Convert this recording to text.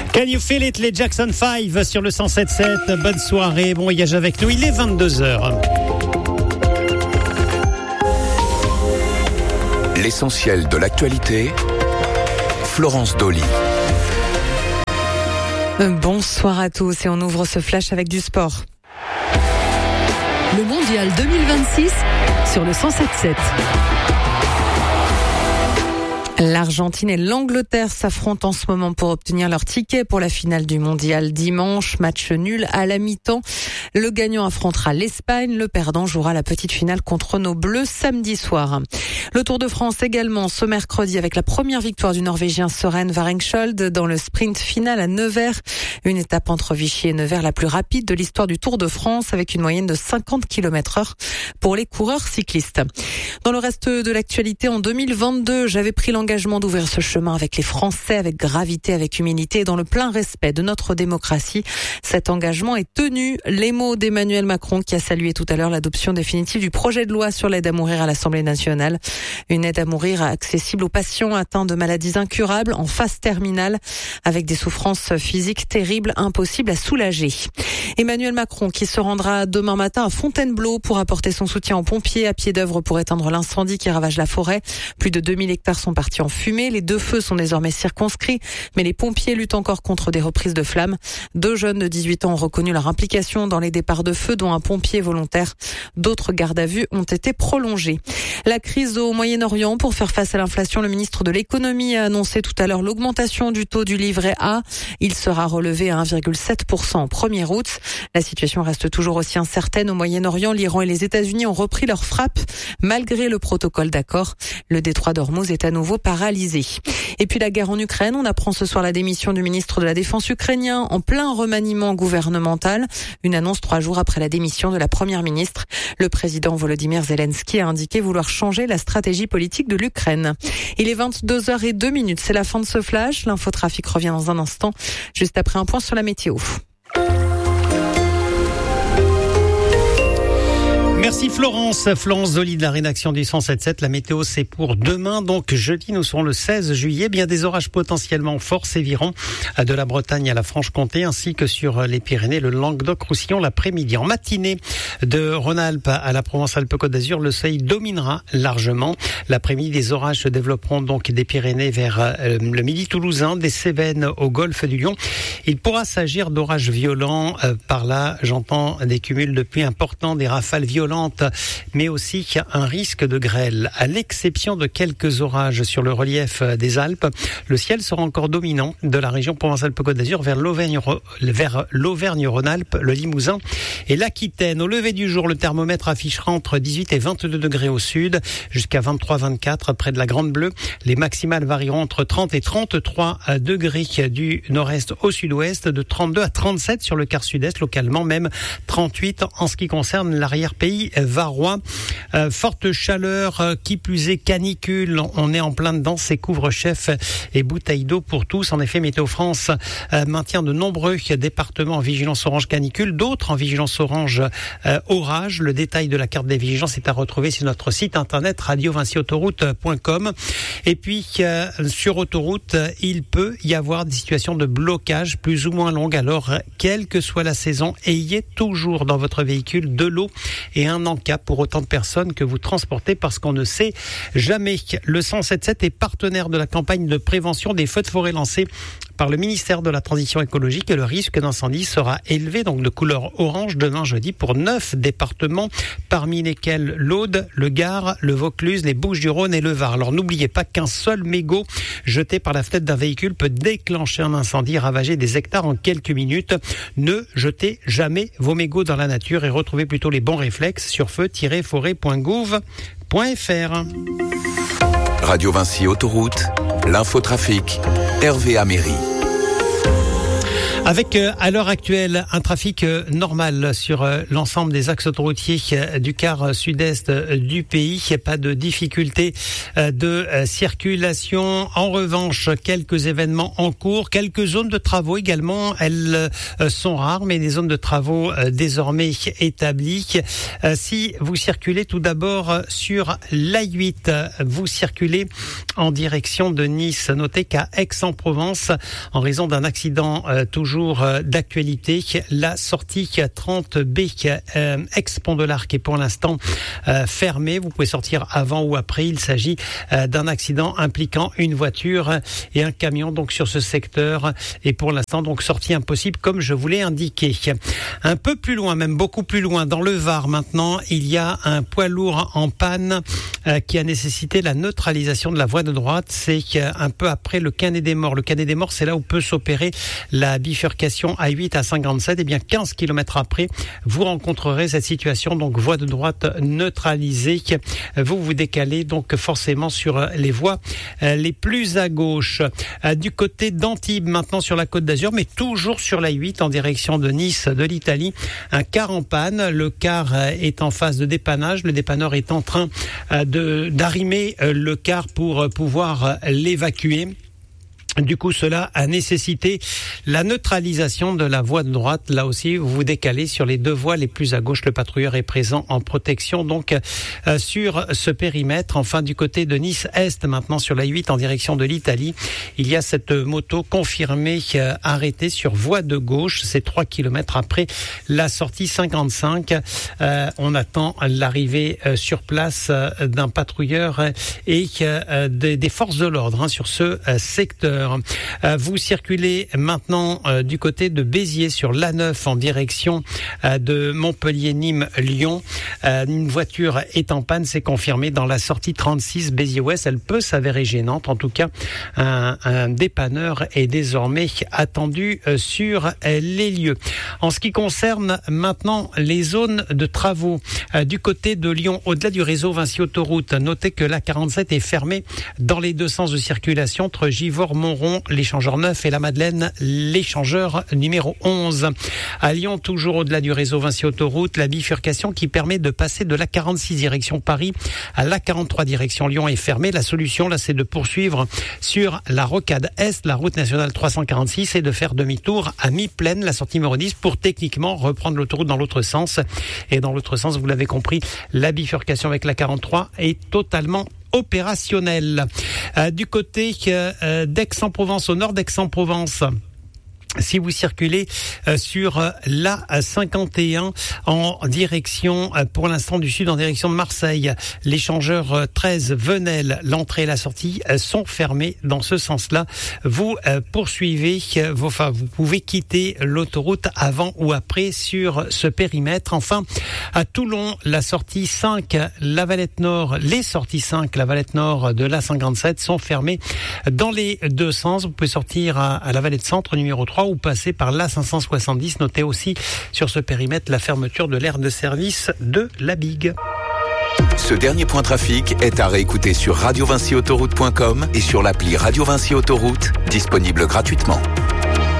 Can you feel it, les Jackson 5 sur le 107.7. Bonne soirée, bon voyage avec nous. Il est 22h. L'essentiel de l'actualité, Florence Dolly. Bonsoir à tous et on ouvre ce flash avec du sport. Le mondial 2026 sur le 107.7. L'Argentine et l'Angleterre s'affrontent en ce moment pour obtenir leur ticket pour la finale du mondial dimanche. Match nul à la mi-temps. Le gagnant affrontera l'Espagne. Le perdant jouera la petite finale contre nos Bleus samedi soir. Le Tour de France également ce mercredi avec la première victoire du Norvégien Søren Varengschold dans le sprint final à Nevers. Une étape entre Vichy et Nevers, la plus rapide de l'histoire du Tour de France avec une moyenne de 50 km/h pour les coureurs cyclistes. Dans le reste de l'actualité, en 2022, j'avais pris l'engagement d'ouvrir ce chemin avec les Français, avec gravité, avec humilité et dans le plein respect de notre démocratie. Cet engagement est tenu. Les mots d'Emmanuel Macron qui a salué tout à l'heure l'adoption définitive du projet de loi sur l'aide à mourir à l'Assemblée nationale. Une aide à mourir accessible aux patients atteints de maladies incurables en phase terminale avec des souffrances physiques terribles, impossibles à soulager. Emmanuel Macron qui se rendra demain matin à Fontainebleau pour apporter son soutien aux pompiers à pied d'œuvre pour éteindre l'incendie qui ravage la forêt. Plus de 2000 hectares sont partis en fumée. Les 2 feux sont désormais circonscrits, mais les pompiers luttent encore contre des reprises de flammes. 2 jeunes de 18 ans ont reconnu leur implication dans les départs de feu, dont un pompier volontaire. D'autres gardes à vue ont été prolongés. La crise au Moyen-Orient. Pour faire face à l'inflation, le ministre de l'économie a annoncé tout à l'heure l'augmentation du taux du livret A. Il sera relevé à 1,7% au 1er août. La situation reste toujours aussi incertaine au Moyen-Orient. L'Iran et les États-Unis ont repris leur frappe malgré le protocole d'accord. Le détroit d'Ormuz est à nouveau paralysé. Et puis la guerre en Ukraine. On apprend ce soir la démission du ministre de la Défense ukrainien en plein remaniement gouvernemental. Une annonce 3 jours après la démission de la première ministre. Le président Volodymyr Zelensky a indiqué vouloir changer la stratégie politique de l'Ukraine. Il est 22h02. C'est la fin de ce flash. L'infotrafic revient dans un instant, juste après un point sur la météo. Merci Florence Dolly de la rédaction du 107.7. La météo, c'est pour demain. Donc jeudi, nous serons le 16 juillet. Bien des orages potentiellement forts séviront de la Bretagne à la Franche-Comté ainsi que sur les Pyrénées, le Languedoc-Roussillon l'après-midi. En matinée de Rhône-Alpes à la Provence-Alpes-Côte d'Azur, le soleil dominera largement. L'après-midi, les orages se développeront donc des Pyrénées vers le midi toulousain, des Cévennes au golfe du Lion. Il pourra s'agir d'orages violents. Par là, j'entends des cumuls de pluie importants, des rafales violentes, mais aussi un risque de grêle. À l'exception de quelques orages sur le relief des Alpes, le ciel sera encore dominant de la région Provence-Alpes-Côte d'Azur vers l'Auvergne-Rhône-Alpes, le Limousin et l'Aquitaine. Au lever du jour, le thermomètre affichera entre 18 et 22 degrés au sud, jusqu'à 23-24 près de la Grande Bleue. Les maximales varieront entre 30 et 33 degrés du nord-est au sud-ouest, de 32 à 37 sur le quart sud-est, localement même 38 en ce qui concerne l'arrière-pays varois. Forte chaleur, qui plus est canicule, on est en plein dedans, c'est couvre-chef et bouteilles d'eau pour tous. En effet, Météo France maintient de nombreux départements en vigilance orange canicule, d'autres en vigilance orange orage. Le détail de la carte des vigilances est à retrouver sur notre site internet radio-autoroute.com. Et puis sur autoroute, il peut y avoir des situations de blocage plus ou moins longues. Alors, quelle que soit la saison, ayez toujours dans votre véhicule de l'eau et un en-cas pour autant de personnes que vous transportez, parce qu'on ne sait jamais. Le 107.7 est partenaire de la campagne de prévention des feux de forêt lancée par le ministère de la Transition écologique, et le risque d'incendie sera élevé, donc de couleur orange demain jeudi pour 9 départements, parmi lesquels l'Aude, le Gard, le Vaucluse, les Bouches-du-Rhône et le Var. Alors n'oubliez pas qu'un seul mégot jeté par la fenêtre d'un véhicule peut déclencher un incendie et ravager des hectares en quelques minutes. Ne jetez jamais vos mégots dans la nature et retrouvez plutôt les bons réflexes sur feu-forêt.gouv.fr. Radio Vinci Autoroute, l'infotrafic, Hervé Améry. Avec à l'heure actuelle un trafic normal sur l'ensemble des axes autoroutiers du quart sud-est du pays. Il n'y a pas de difficulté de circulation. En revanche, quelques événements en cours, quelques zones de travaux également. Elles sont rares, mais des zones de travaux désormais établies. Si vous circulez tout d'abord sur l'A8, vous circulez en direction de Nice. Notez qu'à Aix-en-Provence, en raison d'un accident toujours d'actualité, la sortie 30B ex-Pont de l'Arc est pour l'instant fermée. Vous pouvez sortir avant ou après. Il s'agit d'un accident impliquant une voiture et un camion donc sur ce secteur, et pour l'instant donc sortie impossible comme je vous l'ai indiqué. Un peu plus loin, même beaucoup plus loin, dans le Var maintenant, il y a un poids lourd en panne qui a nécessité la neutralisation de la voie de droite. C'est un peu après le Canet des Morts. Le Canet des Morts, c'est là où peut s'opérer la bifurcation A8 à 57. Et bien 15 km après, vous rencontrerez cette situation, donc voie de droite neutralisée. Vous vous décalez donc forcément sur les voies les plus à gauche. Du côté d'Antibes, maintenant sur la Côte d'Azur, mais toujours sur la 8 en direction de Nice, de l'Italie. Un car en panne. Le car est en phase de dépannage. Le dépanneur est en train d'arrimer le car pour pouvoir l'évacuer. Du coup, cela a nécessité la neutralisation de la voie de droite. Là aussi, vous vous décalez sur les deux voies les plus à gauche. Le patrouilleur est présent en protection donc sur ce périmètre. Enfin, du côté de Nice-Est, maintenant sur la 8 en direction de l'Italie, il y a cette moto confirmée arrêtée sur voie de gauche. C'est 3 km après la sortie 55. On attend l'arrivée sur place d'un patrouilleur et des forces de l'ordre sur ce secteur. Vous circulez maintenant du côté de Béziers sur l'A9 en direction de Montpellier-Nîmes-Lyon. Une voiture est en panne, c'est confirmé dans la sortie 36 Béziers-Ouest. Elle peut s'avérer gênante. En tout cas, un dépanneur est désormais attendu sur les lieux. En ce qui concerne maintenant les zones de travaux du côté de Lyon, au-delà du réseau Vinci Autoroute, notez que la 47 est fermée dans les deux sens de circulation entre Givors-Montron, l'échangeur 9 et la Madeleine, l'échangeur numéro 11. À Lyon, toujours au-delà du réseau Vinci Autoroute, la bifurcation qui permet de passer de la 46 direction Paris à la 43 direction Lyon est fermée. La solution, là, c'est de poursuivre sur la rocade Est, la route nationale 346, et de faire demi-tour à mi-plaine, la sortie numéro 10, pour techniquement reprendre l'autoroute dans l'autre sens. Et dans l'autre sens, vous l'avez compris, la bifurcation avec la 43 est totalement opérationnel. Du côté d'Aix-en-Provence, au nord d'Aix-en-Provence, si vous circulez sur la 51 en direction, pour l'instant du sud, en direction de Marseille, l'échangeur 13 Venelle, l'entrée et la sortie sont fermés dans ce sens-là. Vous poursuivez, vous pouvez quitter l'autoroute avant ou après sur ce périmètre. Enfin, à Toulon, la sortie 5, la Valette Nord, les sorties 5, la Valette Nord de la 57 sont fermées dans les deux sens. Vous pouvez sortir à la Valette Centre numéro 3 ou passer par la 570. Notez aussi sur ce périmètre la fermeture de l'aire de service de la Bigue. Ce dernier point trafic est à réécouter sur radiovinciautoroute.com et sur l'appli Radio Vinci Autoroute, disponible gratuitement.